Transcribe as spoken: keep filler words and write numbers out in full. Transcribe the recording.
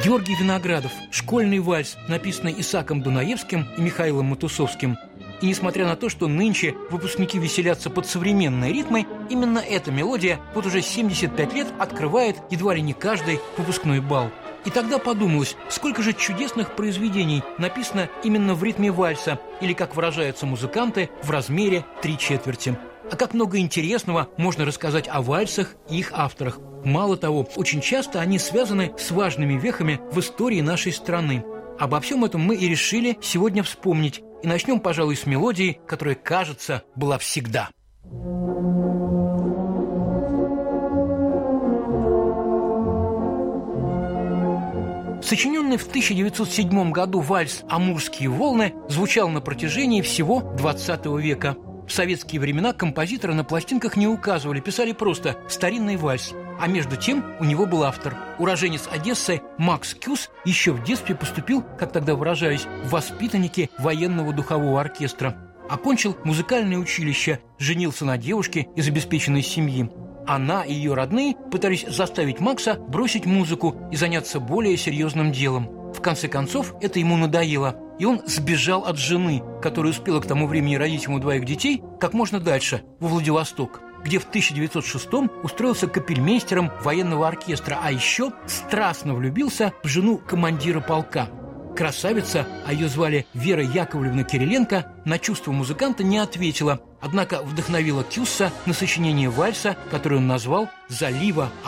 Георгий Виноградов, школьный вальс, написанный Исааком Дунаевским и Михаилом Матусовским. И несмотря на то, что нынче выпускники веселятся под современные ритмы, именно эта мелодия вот уже семьдесят пять лет открывает едва ли не каждый выпускной бал. И тогда подумалось, сколько же чудесных произведений написано именно в ритме вальса, или, как выражаются музыканты, в размере три четверти. А как много интересного можно рассказать о вальсах и их авторах. Мало того, очень часто они связаны с важными вехами в истории нашей страны. Обо всем этом мы и решили сегодня вспомнить. И начнем, пожалуй, с мелодии, которая, кажется, была всегда. Сочиненный в тысяча девятьсот седьмом году вальс «Амурские волны» звучал на протяжении всего двадцатого века. В советские времена композиторы на пластинках не указывали, писали просто «старинный вальс». А между тем у него был автор. Уроженец Одессы Макс Кюс еще в детстве поступил, как тогда выражались, в воспитанники военного духового оркестра. Окончил музыкальное училище, женился на девушке из обеспеченной семьи. Она и ее родные пытались заставить Макса бросить музыку и заняться более серьезным делом. В конце концов, это ему надоело, и он сбежал от жены, которая успела к тому времени родить ему двоих детей, как можно дальше, во Владивосток, где в тысяча девятьсот шестом устроился капельмейстером военного оркестра, а еще страстно влюбился в жену командира полка. Красавица, а ее звали Вера Яковлевна Кириленко, на чувства музыканта не ответила, однако вдохновила Кюса на сочинение вальса, который он назвал «Залива